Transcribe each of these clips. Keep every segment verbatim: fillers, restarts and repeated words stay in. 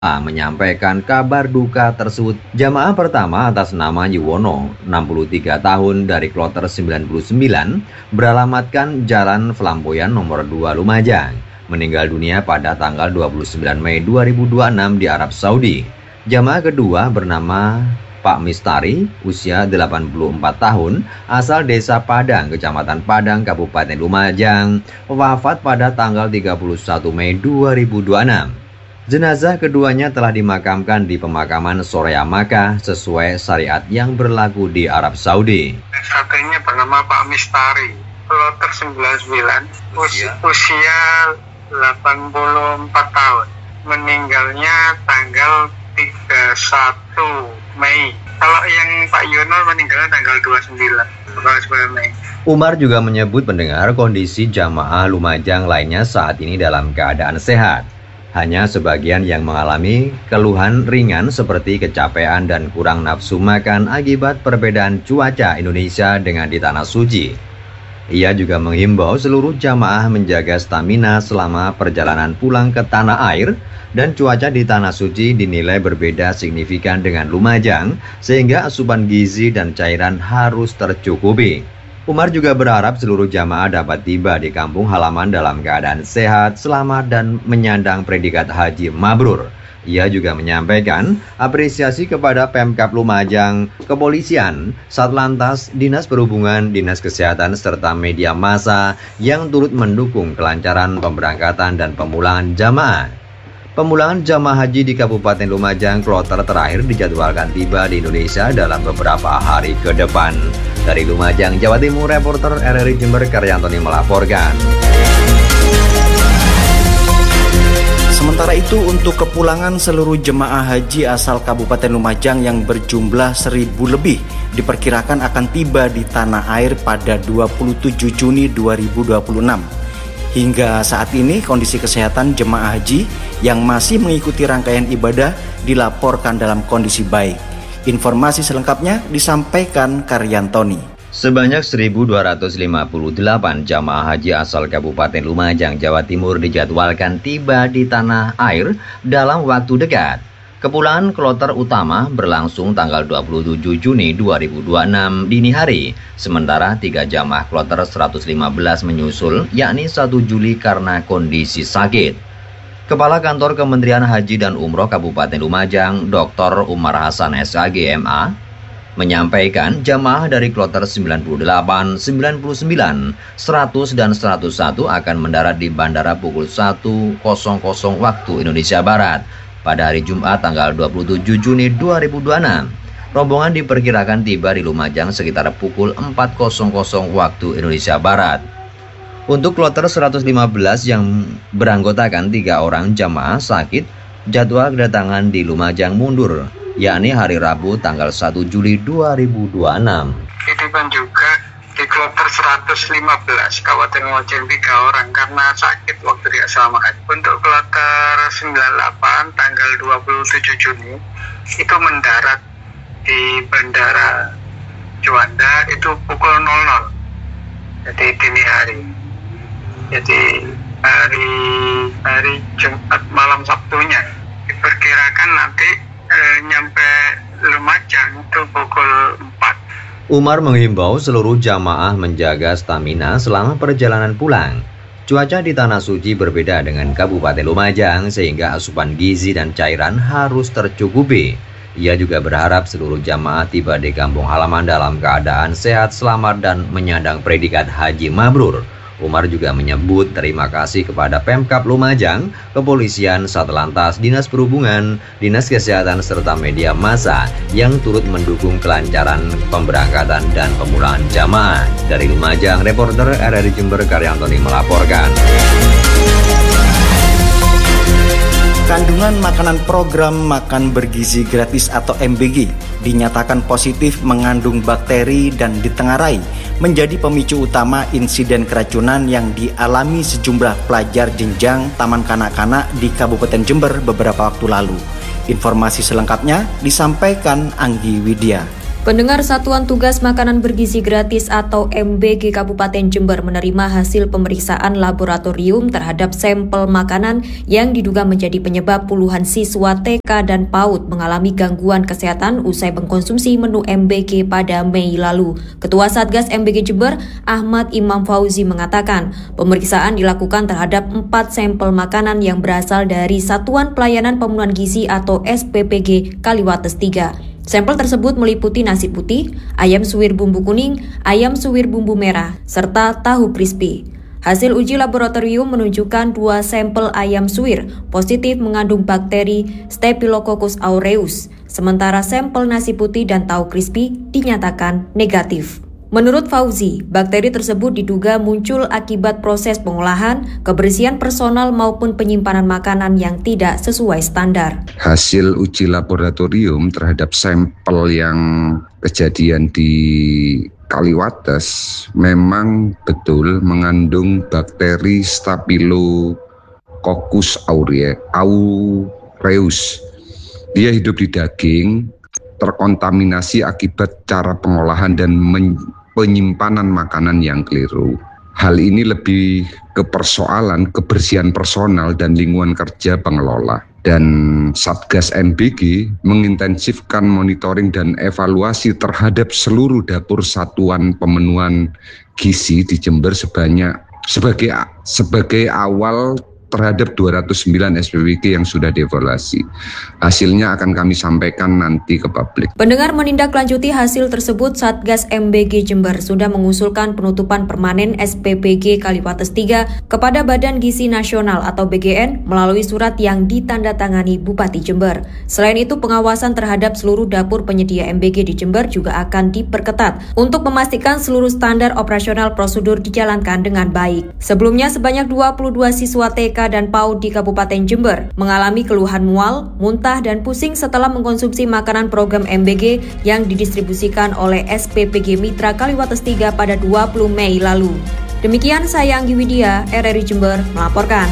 menyampaikan kabar duka tersebut. Jamaah pertama atas nama Yuwono, enam puluh tiga tahun dari Kloter sembilan puluh sembilan, beralamatkan Jalan Flamboyan nomor dua Lumajang, meninggal dunia pada tanggal dua puluh sembilan Mei dua ribu dua puluh enam di Arab Saudi. Jamaah kedua bernama Pak Mistari, usia delapan puluh empat tahun, asal Desa Padang, Kecamatan Padang, Kabupaten Lumajang, wafat pada tanggal tiga puluh satu Mei dua ribu dua puluh enam. Jenazah keduanya telah dimakamkan di pemakaman Soraya Makkah sesuai syariat yang berlaku di Arab Saudi. Satunya bernama Pak Mistari, Kloter sembilan puluh sembilan, usia, usia delapan puluh empat tahun, meninggalnya tanggal tiga puluh satu Mei. Kalau yang Pak Yono meninggalnya tanggal dua puluh sembilan Mei. Umar juga menyebut mendengar kondisi jamaah Lumajang lainnya saat ini dalam keadaan sehat. Hanya sebagian yang mengalami keluhan ringan seperti kecapean dan kurang nafsu makan akibat perbedaan cuaca Indonesia dengan di Tanah Suci. Ia juga menghimbau seluruh jamaah menjaga stamina selama perjalanan pulang ke tanah air, dan cuaca di Tanah Suci dinilai berbeda signifikan dengan Lumajang sehingga asupan gizi dan cairan harus tercukupi. Umar juga berharap seluruh jamaah dapat tiba di kampung halaman dalam keadaan sehat, selamat, dan menyandang predikat haji mabrur. Ia juga menyampaikan apresiasi kepada Pemkab Lumajang, kepolisian, Satlantas, Dinas Perhubungan, Dinas Kesehatan, serta media massa yang turut mendukung kelancaran pemberangkatan dan pemulangan jamaah. Pemulangan jamaah haji di Kabupaten Lumajang kloter terakhir dijadwalkan tiba di Indonesia dalam beberapa hari ke depan. Dari Lumajang, Jawa Timur, reporter R R I Jember Karyantoni melaporkan. Sementara itu, untuk kepulangan seluruh jemaah haji asal Kabupaten Lumajang yang berjumlah seribu lebih diperkirakan akan tiba di tanah air pada dua puluh tujuh Juni dua ribu dua puluh enam. Hingga saat ini kondisi kesehatan jemaah haji yang masih mengikuti rangkaian ibadah dilaporkan dalam kondisi baik. Informasi selengkapnya disampaikan Karyantoni. Sebanyak seribu dua ratus lima puluh delapan jamaah haji asal Kabupaten Lumajang, Jawa Timur dijadwalkan tiba di tanah air dalam waktu dekat. Kepulangan kloter utama berlangsung tanggal dua puluh tujuh Juni dua ribu dua puluh enam dini hari, sementara tiga jamaah kloter seratus lima belas menyusul, yakni satu Juli karena kondisi sakit. Kepala Kantor Kementerian Haji dan Umroh Kabupaten Lumajang, Doktor Umar Hasan S H G M A, menyampaikan jamaah dari kloter sembilan puluh delapan, sembilan puluh sembilan, seratus, dan seratus satu akan mendarat di bandara pukul satu waktu Indonesia Barat pada hari Jumat tanggal dua puluh tujuh Juni dua ribu dua puluh enam. Rombongan diperkirakan tiba di Lumajang sekitar pukul empat waktu Indonesia Barat. Untuk kloter seratus lima belas yang beranggotakan tiga orang jamaah sakit, jadwal kedatangan di Lumajang mundur, yakni hari Rabu tanggal satu Juli dua ribu dua puluh enam. Titipan juga di kloter seratus lima belas Kabupaten Lumajang tiga orang karena sakit waktu di asrama haji. Untuk kloter sembilan puluh delapan tanggal dua puluh tujuh Juni itu mendarat di Bandara Juanda itu pukul nol nol. Jadi dini hari. Jadi hari hari Jumat malam Sabtunya diperkirakan nanti eh, nyampe Lumajang itu pukul empat. Umar menghimbau seluruh jamaah menjaga stamina selama perjalanan pulang. Cuaca di Tanah Suci berbeda dengan Kabupaten Lumajang sehingga asupan gizi dan cairan harus tercukupi. Ia juga berharap seluruh jamaah tiba di kampung halaman dalam keadaan sehat, selamat, dan menyandang predikat haji mabrur. Umar juga menyebut terima kasih kepada Pemkab Lumajang, kepolisian, Satlantas, Dinas Perhubungan, Dinas Kesehatan, serta media massa yang turut mendukung kelancaran pemberangkatan dan pemulangan jamaah. Dari Lumajang, reporter R R I Jember Karyantoni melaporkan. Kandungan makanan program Makan Bergizi Gratis atau M B G dinyatakan positif mengandung bakteri dan ditengarai menjadi pemicu utama insiden keracunan yang dialami sejumlah pelajar jenjang Taman Kanak-kanak di Kabupaten Jember beberapa waktu lalu. Informasi selengkapnya disampaikan Anggi Widya. Pendengar, Satuan Tugas Makanan Bergizi Gratis atau M B G Kabupaten Jember menerima hasil pemeriksaan laboratorium terhadap sampel makanan yang diduga menjadi penyebab puluhan siswa T K dan PAUD mengalami gangguan kesehatan usai mengkonsumsi menu M B G pada Mei lalu. Ketua Satgas M B G Jember, Ahmad Imam Fauzi, mengatakan pemeriksaan dilakukan terhadap empat sampel makanan yang berasal dari Satuan Pelayanan Pemenuhan Gizi atau S P P G Kaliwates tiga. Sampel tersebut meliputi nasi putih, ayam suwir bumbu kuning, ayam suwir bumbu merah, serta tahu crispy. Hasil uji laboratorium menunjukkan dua sampel ayam suwir positif mengandung bakteri Staphylococcus aureus, sementara sampel nasi putih dan tahu crispy dinyatakan negatif. Menurut Fauzi, bakteri tersebut diduga muncul akibat proses pengolahan, kebersihan personal maupun penyimpanan makanan yang tidak sesuai standar. Hasil uji laboratorium terhadap sampel yang kejadian di Kaliwates memang betul mengandung bakteri Staphylococcus aureus. Dia hidup di daging, terkontaminasi akibat cara pengolahan dan men- penyimpanan makanan yang keliru. Hal ini lebih ke persoalan kebersihan personal dan lingkungan kerja pengelola. Dan Satgas M B G mengintensifkan monitoring dan evaluasi terhadap seluruh dapur satuan pemenuhan gizi di Jember sebanyak sebagai sebagai awal terhadap dua ratus sembilan S P P G yang sudah dievaluasi. Hasilnya akan kami sampaikan nanti ke publik. Pendengar, menindaklanjuti hasil tersebut, Satgas M B G Jember sudah mengusulkan penutupan permanen S P P G Kaliwates tiga kepada Badan Gizi Nasional atau B G N melalui surat yang ditandatangani Bupati Jember. Selain itu, pengawasan terhadap seluruh dapur penyedia M B G di Jember juga akan diperketat untuk memastikan seluruh standar operasional prosedur dijalankan dengan baik. Sebelumnya, sebanyak dua puluh dua siswa T K dan PAUD di Kabupaten Jember mengalami keluhan mual, muntah, dan pusing setelah mengkonsumsi makanan program M B G yang didistribusikan oleh S P P G Mitra Kaliwates tiga pada dua puluh Mei lalu. Demikian saya Anggi Widya, R R I Jember melaporkan.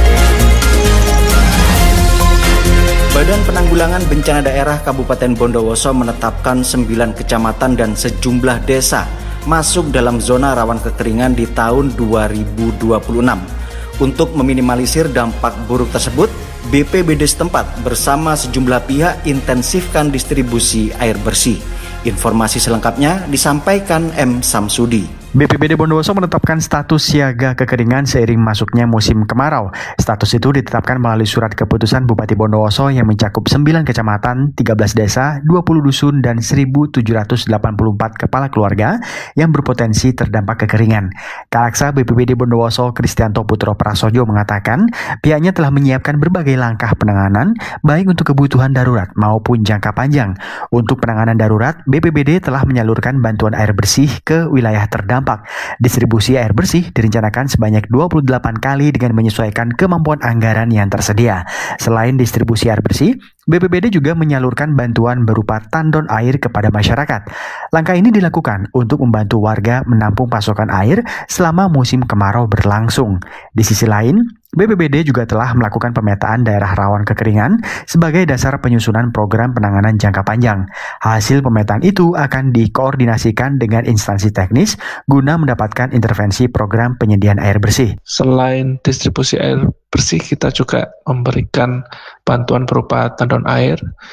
Badan Penanggulangan Bencana Daerah Kabupaten Bondowoso menetapkan sembilan kecamatan dan sejumlah desa masuk dalam zona rawan kekeringan di tahun dua ribu dua puluh enam. Untuk meminimalisir dampak buruk tersebut, B P B D setempat bersama sejumlah pihak intensifkan distribusi air bersih. Informasi selengkapnya disampaikan M. Samsudi. B P B D Bondowoso menetapkan status siaga kekeringan seiring masuknya musim kemarau. Status itu ditetapkan melalui surat keputusan Bupati Bondowoso yang mencakup sembilan kecamatan, tiga belas desa, dua puluh dusun, dan seribu tujuh ratus delapan puluh empat kepala keluarga yang berpotensi terdampak kekeringan. Kalaksa B P B D Bondowoso Kristianto Putro Prasojo mengatakan pihaknya telah menyiapkan berbagai langkah penanganan baik untuk kebutuhan darurat maupun jangka panjang. Untuk penanganan darurat, B P B D telah menyalurkan bantuan air bersih ke wilayah terdampak. Distribusi air bersih direncanakan sebanyak dua puluh delapan kali dengan menyesuaikan kemampuan anggaran yang tersedia. Selain distribusi air bersih, B P B D juga menyalurkan bantuan berupa tandon air kepada masyarakat. Langkah ini dilakukan untuk membantu warga menampung pasokan air selama musim kemarau berlangsung. Di sisi lain, B P B D juga telah melakukan pemetaan daerah rawan kekeringan sebagai dasar penyusunan program penanganan jangka panjang. Hasil pemetaan itu akan dikoordinasikan dengan instansi teknis guna mendapatkan intervensi program penyediaan air bersih. Selain distribusi air bersih, kita juga memberikan bantuan berupa tandon air,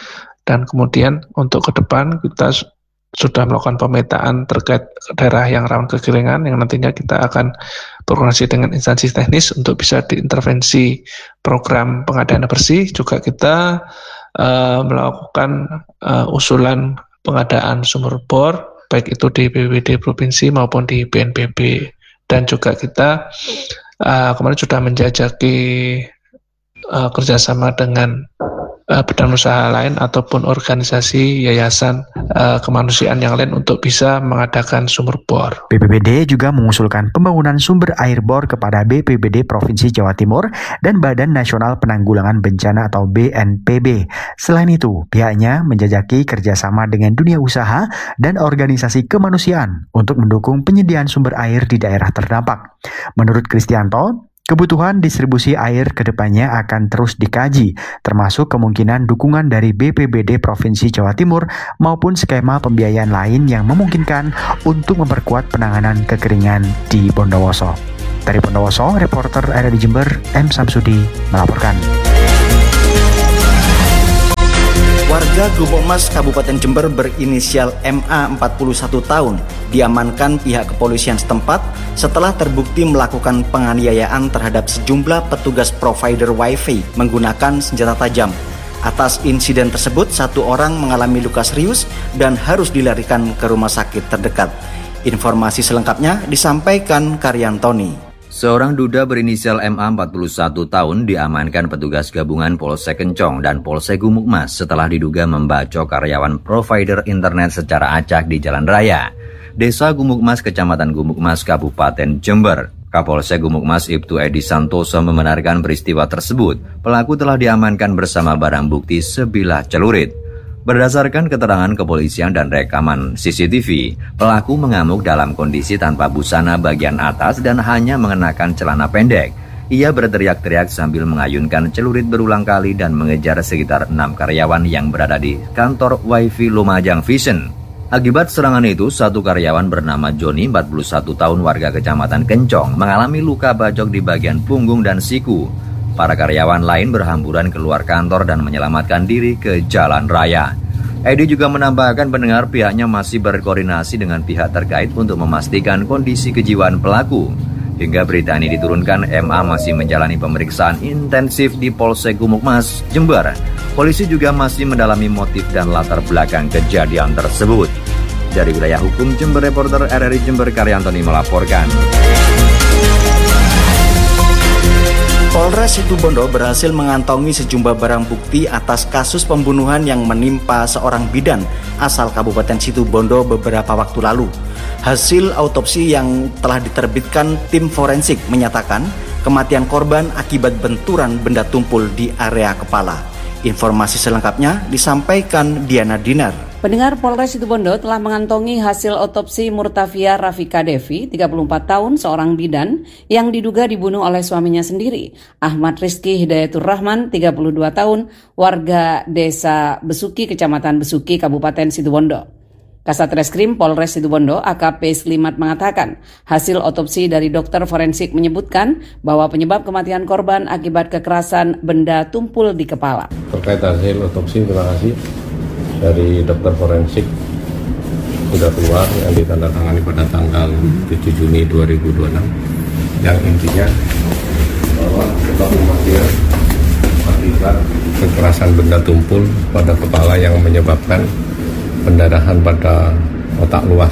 dan kemudian untuk ke depan kita sudah melakukan pemetaan terkait daerah yang rawan kekeringan yang nantinya kita akan berkoordinasi dengan instansi teknis untuk bisa diintervensi program pengadaan air bersih. Juga kita uh, melakukan uh, usulan pengadaan sumur bor, baik itu di B P B D provinsi maupun di B N P B. Dan juga kita uh, kemarin sudah menjajaki uh, kerjasama dengan Uh, badan usaha lain ataupun organisasi yayasan uh, kemanusiaan yang lain untuk bisa mengadakan sumur bor. B P B D juga mengusulkan pembangunan sumber air bor kepada B P B D Provinsi Jawa Timur dan Badan Nasional Penanggulangan Bencana atau B N P B. Selain itu, pihaknya menjajaki kerjasama dengan dunia usaha dan organisasi kemanusiaan untuk mendukung penyediaan sumber air di daerah terdampak. Menurut Kristianto, Kebutuhan distribusi air ke depannya akan terus dikaji, termasuk kemungkinan dukungan dari B P B D Provinsi Jawa Timur maupun skema pembiayaan lain yang memungkinkan untuk memperkuat penanganan kekeringan di Bondowoso. Dari Bondowoso, reporter R R I Jember, M. Samsudi melaporkan. Warga Gumukmas Kabupaten Jember berinisial M A empat puluh satu tahun diamankan pihak kepolisian setempat setelah terbukti melakukan penganiayaan terhadap sejumlah petugas provider Wi-Fi menggunakan senjata tajam. Atas insiden tersebut, satu orang mengalami luka serius dan harus dilarikan ke rumah sakit terdekat. Informasi selengkapnya disampaikan Karyantoni. Seorang duda berinisial M A empat puluh satu tahun diamankan petugas gabungan Polsek Kencong dan Polsek Gumukmas setelah diduga membacok karyawan provider internet secara acak di jalan raya Desa Gumukmas, Kecamatan Gumukmas, Kabupaten Jember. Kapolsek Gumukmas Ibtu Edi Santoso membenarkan peristiwa tersebut. Pelaku telah diamankan bersama barang bukti sebilah celurit. Berdasarkan keterangan kepolisian dan rekaman C C T V, pelaku mengamuk dalam kondisi tanpa busana bagian atas dan hanya mengenakan celana pendek. Ia berteriak-teriak sambil mengayunkan celurit berulang kali dan mengejar sekitar enam karyawan yang berada di kantor Wi-Fi Lumajang Vision. Akibat serangan itu, satu karyawan bernama Joni, empat puluh satu tahun, warga Kecamatan Kencong, mengalami luka bacok di bagian punggung dan siku. Para karyawan lain berhamburan keluar kantor dan menyelamatkan diri ke jalan raya. Edi juga menambahkan pendengar pihaknya masih berkoordinasi dengan pihak terkait untuk memastikan kondisi kejiwaan pelaku. Hingga berita ini diturunkan, M A masih menjalani pemeriksaan intensif di Polsek Gumukmas, Jember. Polisi juga masih mendalami motif dan latar belakang kejadian tersebut. Dari wilayah hukum Jember, reporter R R I Jember Karyantoni melaporkan. Polres Situbondo berhasil mengantongi sejumlah barang bukti atas kasus pembunuhan yang menimpa seorang bidan asal Kabupaten Situbondo beberapa waktu lalu. Hasil autopsi yang telah diterbitkan tim forensik menyatakan kematian korban akibat benturan benda tumpul di area kepala. Informasi selengkapnya disampaikan Diana Dinar. Pendengar, Polres Situbondo telah mengantongi hasil otopsi Murtafia Rafika Devi, tiga puluh empat tahun, seorang bidan yang diduga dibunuh oleh suaminya sendiri. Ahmad Rizky Hidayatur Rahman, tiga puluh dua tahun, warga Desa Besuki, Kecamatan Besuki, Kabupaten Situbondo. Kasat Reskrim Polres Situbondo A K P Slimat mengatakan hasil otopsi dari dokter forensik menyebutkan bahwa penyebab kematian korban akibat kekerasan benda tumpul di kepala. Terkait hasil otopsi, terima kasih dari dokter forensik sudah keluar yang ditandatangani pada tanggal tujuh Juni dua ribu dua puluh enam yang intinya bahwa sebab kematian akibat kekerasan benda tumpul pada kepala yang menyebabkan pendarahan pada otak luas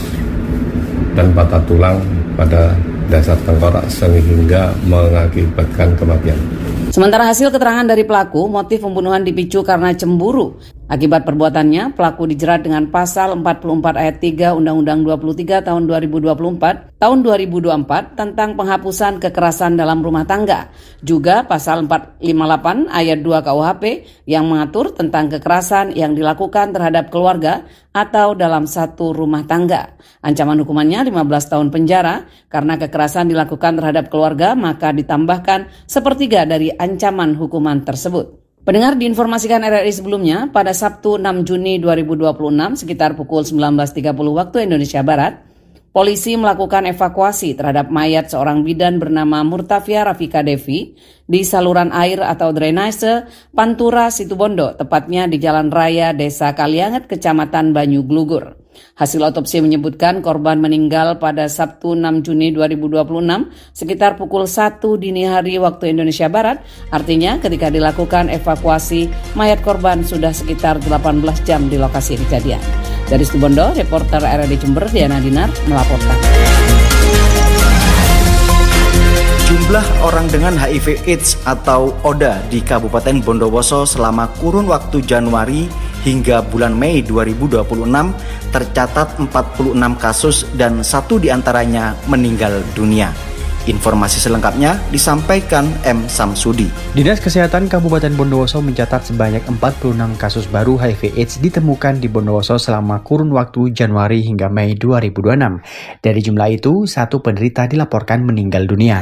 dan patah tulang pada dasar tengkorak sehingga mengakibatkan kematian. Sementara hasil keterangan dari pelaku, motif pembunuhan dipicu karena cemburu. Akibat perbuatannya, pelaku dijerat dengan pasal empat puluh empat ayat tiga Undang-Undang dua puluh tiga tahun dua ribu dua puluh empat tahun dua ribu dua puluh empat tentang penghapusan kekerasan dalam rumah tangga. Juga pasal empat ratus lima puluh delapan ayat dua K U H P yang mengatur tentang kekerasan yang dilakukan terhadap keluarga atau dalam satu rumah tangga. Ancaman hukumannya lima belas tahun penjara. Karena kekerasan dilakukan terhadap keluarga, maka ditambahkan sepertiga dari ancaman hukuman tersebut. Pendengar, diinformasikan R R I sebelumnya, pada Sabtu enam Juni dua ribu dua puluh enam sekitar pukul sembilan belas tiga puluh waktu Indonesia Barat, polisi melakukan evakuasi terhadap mayat seorang bidan bernama Murtafia Rafika Devi di saluran air atau drainase Pantura, Situbondo, tepatnya di Jalan Raya Desa Kalianget, Kecamatan Banyu Glugur. Hasil otopsi menyebutkan korban meninggal pada Sabtu enam Juni dua ribu dua puluh enam sekitar pukul satu dini hari waktu Indonesia Barat. Artinya ketika dilakukan evakuasi, mayat korban sudah sekitar delapan belas jam di lokasi kejadian. Dari Situbondo, reporter R R I Jember Diana Dinar melaporkan. Jumlah orang dengan H I V AIDS atau O D A di Kabupaten Bondowoso selama kurun waktu Januari hingga bulan Mei dua ribu dua puluh enam tercatat empat puluh enam kasus dan satu diantaranya meninggal dunia. Informasi selengkapnya disampaikan M. Samsudi. Dinas Kesehatan Kabupaten Bondowoso mencatat sebanyak empat puluh enam kasus baru H I V AIDS ditemukan di Bondowoso selama kurun waktu Januari hingga Mei dua ribu dua puluh enam. Dari jumlah itu, satu penderita dilaporkan meninggal dunia.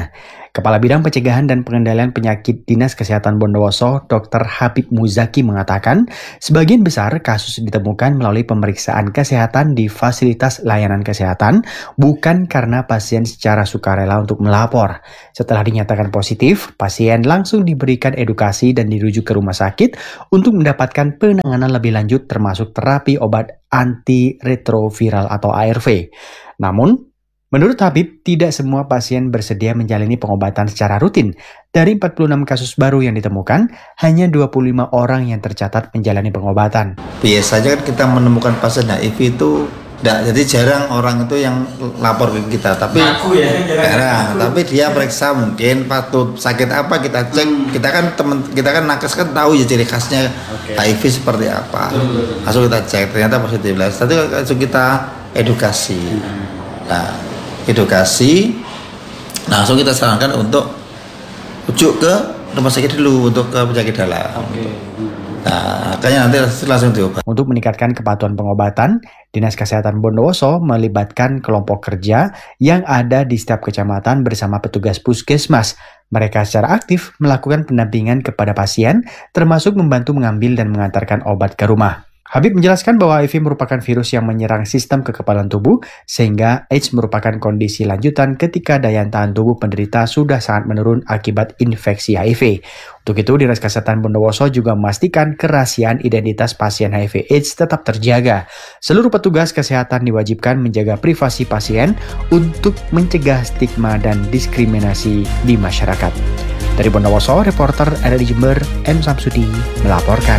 Kepala Bidang Pencegahan dan Pengendalian Penyakit Dinas Kesehatan Bondowoso, Dokter Habib Muzaki mengatakan, sebagian besar kasus ditemukan melalui pemeriksaan kesehatan di fasilitas layanan kesehatan, bukan karena pasien secara sukarela untuk melapor. Setelah dinyatakan positif, pasien langsung diberikan edukasi dan dirujuk ke rumah sakit untuk mendapatkan penanganan lebih lanjut termasuk terapi obat antiretroviral atau A R V. Namun, menurut Habib, tidak semua pasien bersedia menjalani pengobatan secara rutin. Dari empat puluh enam kasus baru yang ditemukan, hanya dua puluh lima orang yang tercatat menjalani pengobatan. Biasanya kan kita menemukan pasien H I V itu, enggak, jadi jarang orang itu yang lapor ke kita. Tapi Aku ya, jarang. jarang. Tapi dia periksa mungkin patut sakit apa kita cek. Hmm. Kita kan teman, kita kan nakes kan tahu ya ciri khasnya okay. H I V seperti apa. Hmm. Langsung kita cek, ternyata positif. Tapi langsung kita edukasi. Hmm. Nah, edukasi langsung kita sarankan untuk rujuk ke rumah sakit dulu untuk ke penyakit dalam. Okay. Nah, kayaknya nanti langsung diobat. Untuk meningkatkan kepatuhan pengobatan, Dinas Kesehatan Bondowoso melibatkan kelompok kerja yang ada di setiap kecamatan bersama petugas puskesmas. Mereka secara aktif melakukan pendampingan kepada pasien, termasuk membantu mengambil dan mengantarkan obat ke rumah. Habib menjelaskan bahwa H I V merupakan virus yang menyerang sistem kekebalan tubuh, sehingga AIDS merupakan kondisi lanjutan ketika daya tahan tubuh penderita sudah sangat menurun akibat infeksi H I V. Untuk itu, Dinas Kesehatan Bondowoso juga memastikan kerahasiaan identitas pasien H I V AIDS tetap terjaga. Seluruh petugas kesehatan diwajibkan menjaga privasi pasien untuk mencegah stigma dan diskriminasi di masyarakat. Dari Bondowoso, reporter R R I Jember, M. Samsudi, melaporkan.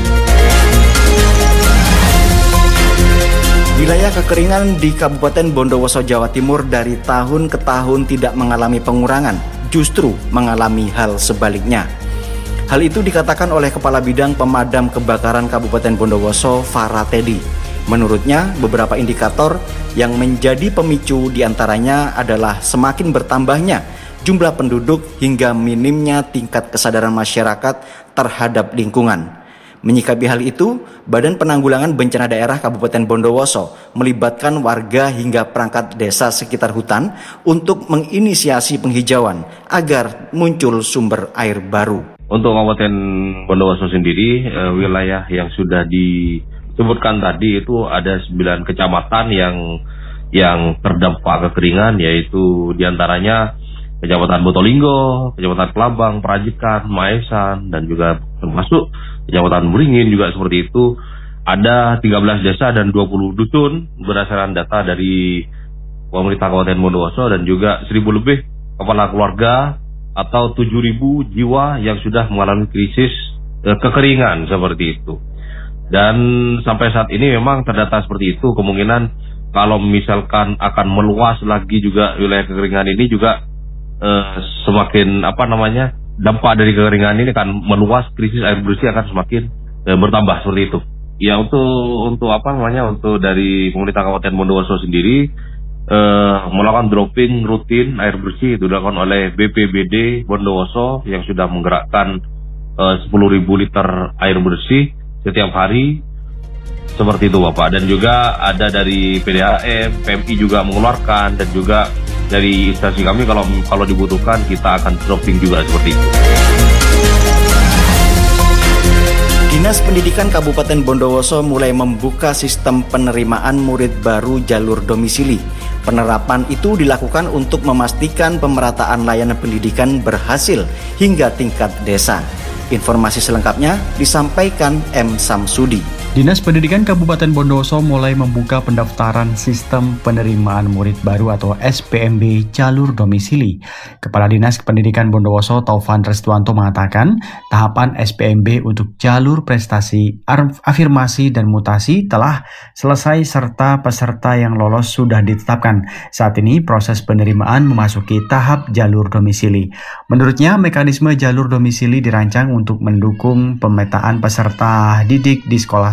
Wilayah kekeringan di Kabupaten Bondowoso, Jawa Timur dari tahun ke tahun tidak mengalami pengurangan, justru mengalami hal sebaliknya. Hal itu dikatakan oleh Kepala Bidang Pemadam Kebakaran Kabupaten Bondowoso, Farah Teddy. Menurutnya, beberapa indikator yang menjadi pemicu diantaranya adalah semakin bertambahnya jumlah penduduk hingga minimnya tingkat kesadaran masyarakat terhadap lingkungan. Menyikapi hal itu, Badan Penanggulangan Bencana Daerah Kabupaten Bondowoso melibatkan warga hingga perangkat desa sekitar hutan untuk menginisiasi penghijauan agar muncul sumber air baru. Untuk Kabupaten Bondowoso sendiri, eh, wilayah yang sudah disebutkan tadi itu ada sembilan kecamatan yang yang terdampak kekeringan, yaitu diantaranya Kecamatan Botolinggo, Kecamatan Kelabang, Perajikan, Maesan, dan juga termasuk Kecamatan Beringin juga seperti itu. Ada tiga belas desa dan dua puluh dusun berdasarkan data dari pemerintah Kabupaten Bondowoso, dan juga seribu lebih kepala keluarga atau tujuh ribu jiwa yang sudah mengalami krisis eh, kekeringan seperti itu. Dan sampai saat ini memang terdata seperti itu. Kemungkinan kalau misalkan akan meluas lagi juga wilayah kekeringan ini juga Uh, semakin apa namanya dampak dari kekeringan ini akan meluas, krisis air bersih akan semakin uh, bertambah seperti itu. Ya, untuk untuk apa namanya untuk dari pemerintah Kabupaten Bondowoso sendiri uh, melakukan dropping rutin air bersih itu dilakukan oleh B P B D Bondowoso yang sudah menggerakkan uh, sepuluh ribu liter air bersih setiap hari seperti itu Bapak. Dan juga ada dari P D A M, P M I juga mengeluarkan, dan juga dari instansi kami kalau kalau dibutuhkan kita akan dropping juga seperti itu. Dinas Pendidikan Kabupaten Bondowoso mulai membuka sistem penerimaan murid baru jalur domisili. Penerapan itu dilakukan untuk memastikan pemerataan layanan pendidikan berhasil hingga tingkat desa. Informasi selengkapnya disampaikan M. Samsudi. Dinas Pendidikan Kabupaten Bondowoso mulai membuka pendaftaran sistem penerimaan murid baru atau S P M B jalur domisili. Kepala Dinas Pendidikan Bondowoso Taufan Restuanto mengatakan, tahapan S P M B untuk jalur prestasi, afirmasi dan mutasi telah selesai serta peserta yang lolos sudah ditetapkan. Saat ini proses penerimaan memasuki tahap jalur domisili. Menurutnya, mekanisme jalur domisili dirancang untuk mendukung pemetaan peserta didik di sekolah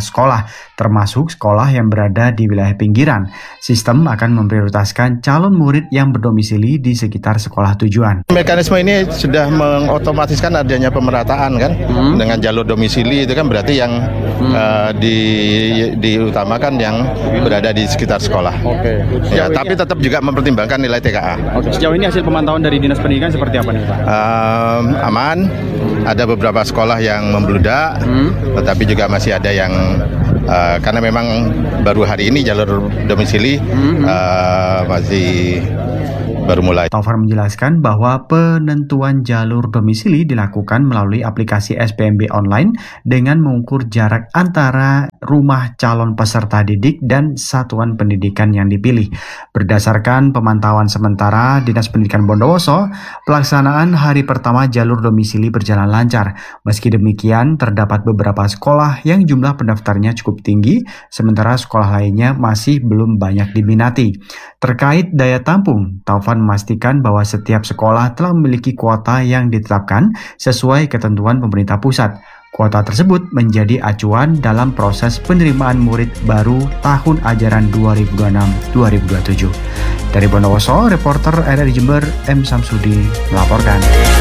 sekolah, termasuk sekolah yang berada di wilayah pinggiran. Sistem akan memprioritaskan calon murid yang berdomisili di sekitar sekolah tujuan. Mekanisme ini sudah mengotomatiskan adanya pemerataan kan, hmm. dengan jalur domisili itu kan berarti yang hmm. uh, di, diutamakan yang berada di sekitar sekolah. Oke. Ya, tapi tetap juga mempertimbangkan nilai T K A. Oke. Sejauh ini hasil pemantauan dari Dinas Pendidikan seperti apa nih Pak? Um, aman. Ada beberapa sekolah yang membludak, hmm. tetapi juga masih ada yang uh, karena memang baru hari ini jalur domisili hmm. uh, masih baru mulai. Taufan menjelaskan bahwa penentuan jalur domisili dilakukan melalui aplikasi S P M B online dengan mengukur jarak antara rumah calon peserta didik dan satuan pendidikan yang dipilih. Berdasarkan pemantauan sementara Dinas Pendidikan Bondowoso, pelaksanaan hari pertama jalur domisili berjalan lancar. Meski demikian, terdapat beberapa sekolah yang jumlah pendaftarnya cukup tinggi, sementara sekolah lainnya masih belum banyak diminati. Terkait daya tampung, Taufan memastikan bahwa setiap sekolah telah memiliki kuota yang ditetapkan sesuai ketentuan pemerintah pusat. Kuota tersebut menjadi acuan dalam proses penerimaan murid baru tahun ajaran dua ribu dua puluh enam dua ribu dua puluh tujuh. Dari Bondowoso, reporter R R I Jember M. Samsudi melaporkan.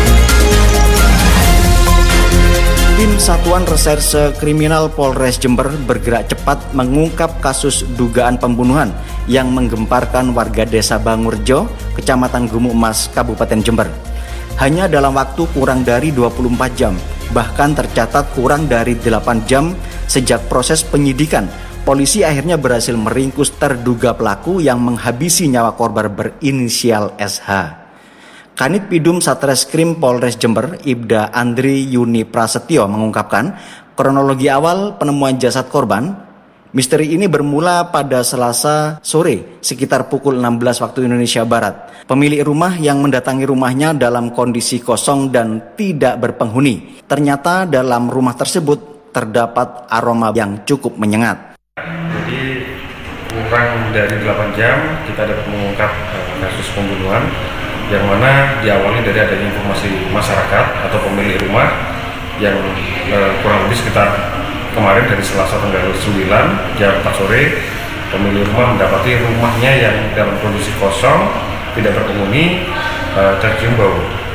Tim Satuan Reserse Kriminal Polres Jember bergerak cepat mengungkap kasus dugaan pembunuhan yang menggemparkan warga desa Bangurjo, Kecamatan Gumuk Mas, Kabupaten Jember. Hanya dalam waktu kurang dari dua puluh empat jam, bahkan tercatat kurang dari delapan jam sejak proses penyidikan, polisi akhirnya berhasil meringkus terduga pelaku yang menghabisi nyawa korban berinisial S H. Kanit Pidum Satreskrim Polres Jember, Ibda Andri Yuni Prasetyo mengungkapkan kronologi awal penemuan jasad korban. Misteri ini bermula pada Selasa sore sekitar pukul enam belas waktu Indonesia Barat. Pemilik rumah yang mendatangi rumahnya dalam kondisi kosong dan tidak berpenghuni. Ternyata dalam rumah tersebut terdapat aroma yang cukup menyengat. Jadi kurang dari delapan jam kita dapat mengungkap kasus pembunuhan yang mana diawali dari adanya informasi masyarakat atau pemilik rumah yang eh, kurang lebih sekitar kemarin dari Selasa tanggal sembilan jam empat sore pemilik rumah mendapati rumahnya yang dalam kondisi kosong tidak berpenghuni, eh, tercium bau.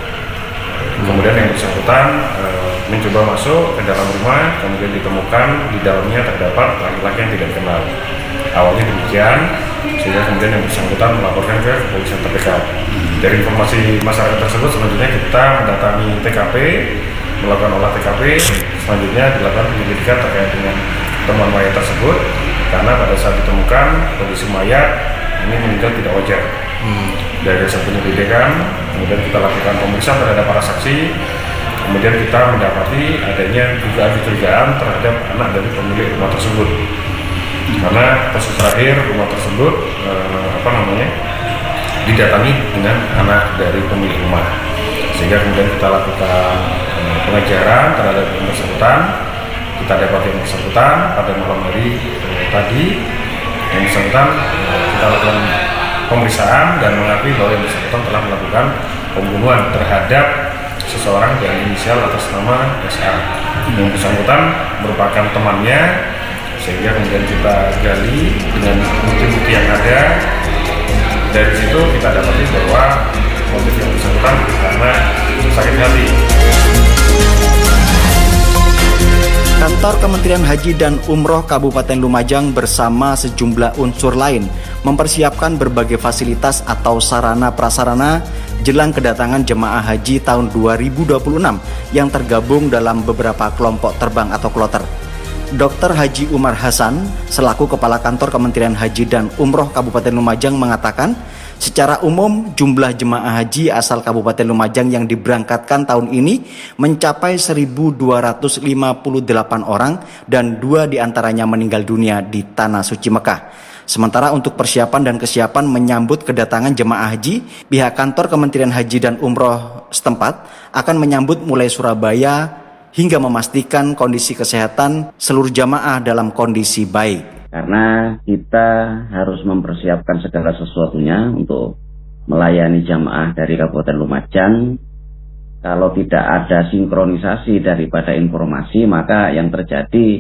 Kemudian yang bersangkutan eh, mencoba masuk ke dalam rumah, kemudian ditemukan di dalamnya terdapat laki-laki yang tidak dikenal. Awalnya demikian, sehingga kemudian yang bersangkutan melaporkan ke kepolisian terdekat. Dari informasi masyarakat tersebut, selanjutnya kita mendatangi T K P, melakukan olah T K P, selanjutnya dilakukan penyelidikan terkait dengan temuan mayat tersebut, karena pada saat ditemukan kondisi mayat ini meninggal tidak wajar. Hmm. Dari hasil penyelidikan, kemudian kita lakukan pemeriksaan terhadap para saksi, kemudian kita mendapati adanya dugaan-dugaan terhadap anak dari pemilik rumah tersebut. Karena kasus terakhir rumah tersebut eh, apa namanya didatangi dengan anak dari pemilik rumah, sehingga kemudian kita lakukan eh, pengejaran terhadap yang bersangkutan. Kita dapat yang bersangkutan pada malam hari eh, tadi. Yang bersangkutan eh, kita lakukan pemeriksaan dan mengakui bahwa yang bersangkutan telah melakukan pembunuhan terhadap seseorang yang inisial atas nama S A. Yang bersangkutan merupakan temannya, sehingga kemudian kita gali dengan bukti-bukti yang ada. Dari situ kita dapati bahwa motif yang bersangkutan karena sakit hati. Kantor Kementerian Haji dan Umroh Kabupaten Lumajang bersama sejumlah unsur lain mempersiapkan berbagai fasilitas atau sarana prasarana jelang kedatangan jemaah haji tahun dua ribu dua puluh enam yang tergabung dalam beberapa kelompok terbang atau kloter. Dokter Haji Umar Hasan, selaku Kepala Kantor Kementerian Haji dan Umroh Kabupaten Lumajang mengatakan, secara umum jumlah jemaah haji asal Kabupaten Lumajang yang diberangkatkan tahun ini mencapai seribu dua ratus lima puluh delapan orang dan dua diantaranya meninggal dunia di Tanah Suci Mekah. Sementara untuk persiapan dan kesiapan menyambut kedatangan jemaah haji, pihak Kantor Kementerian Haji dan Umroh setempat akan menyambut mulai Surabaya hingga memastikan kondisi kesehatan seluruh jamaah dalam kondisi baik. Karena kita harus mempersiapkan segala sesuatunya untuk melayani jamaah dari Kabupaten Lumajang. Kalau tidak ada sinkronisasi daripada informasi, maka yang terjadi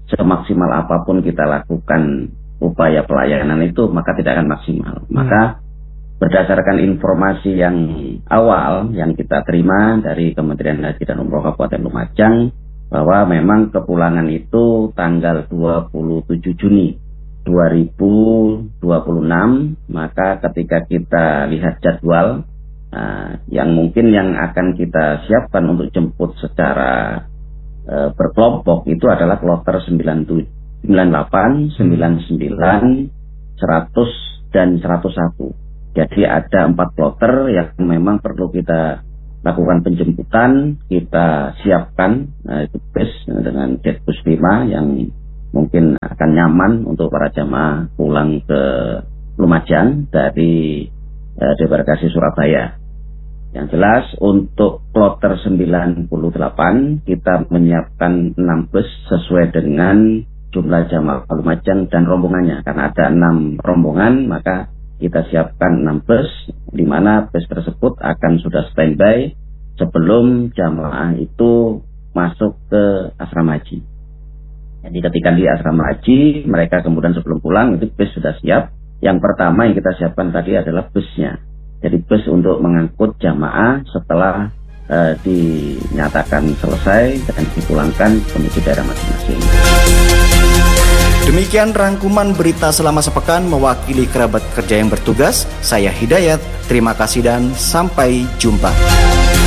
semaksimal apapun kita lakukan upaya pelayanan itu, maka tidak akan maksimal. Hmm. Maka berdasarkan informasi yang awal yang kita terima dari Kementerian Haji dan Umroh Kabupaten Lumajang, bahwa memang kepulangan itu tanggal dua puluh tujuh Juni dua ribu dua puluh enam, maka ketika kita lihat jadwal uh, yang mungkin yang akan kita siapkan untuk jemput secara uh, berkelompok itu adalah kloter sembilan puluh delapan, sembilan puluh sembilan, seratus dan seratus satu. Jadi ada empat kloter yang memang perlu kita lakukan penjemputan, kita siapkan nah, itu bus dengan jet bus lima yang mungkin akan nyaman untuk para jamaah pulang ke Lumajang dari eh, debarkasi Surabaya. Yang jelas untuk kloter sembilan puluh delapan kita menyiapkan enam bus sesuai dengan jumlah jamaah Lumajang dan rombongannya. Karena ada enam rombongan, maka kita siapkan enam bus, di mana bus tersebut akan sudah standby sebelum jamaah itu masuk ke asrama haji. Jadi ketika di asrama haji, mereka kemudian sebelum pulang itu bus sudah siap. Yang pertama yang kita siapkan tadi adalah busnya. Jadi bus untuk mengangkut jamaah setelah uh, dinyatakan selesai dan dipulangkan menuju daerah masing-masing. Demikian rangkuman berita selama sepekan mewakili kerabat kerja yang bertugas. Saya Hidayat, terima kasih dan sampai jumpa.